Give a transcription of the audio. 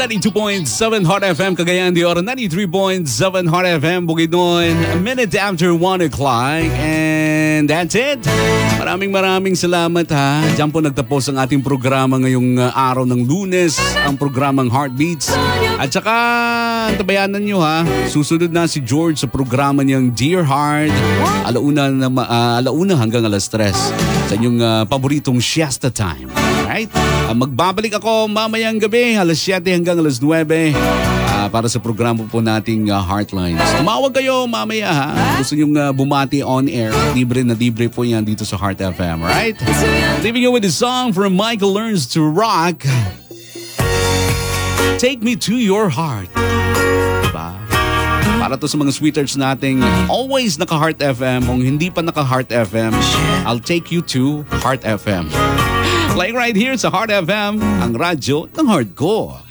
92.7 Hot FM Cagayan de Oro, 93.7 Hot FM Bukidnon, a minute after 1 o'clock. And that's it. Maraming salamat ha. Diyan po nagtapos ang ating programa ngayong araw ng Lunes, ang programang Heartbeats. At saka, tabayanan nyo ha, susunod na si George sa programa niyang Dear Heart, alauna hanggang alas 3 sa inyong paboritong siesta time. Alright? Magbabalik ako mamayang gabi, alas 7 hanggang alas 9 para sa programa po nating Heartlines. Tumawag kayo mamaya ha. Gusto nyong bumati on air. Libre na libre po yan dito sa Heart FM. Alright? Leaving you with a song from Michael Learns to Rock. Take Me to Your Heart. Diba? Para to sa mga sweethearts nating always naka-Heart FM. Kung hindi pa naka-Heart FM, I'll take you to Heart FM. Playing right here sa Heart FM, ang radyo ng heart ko.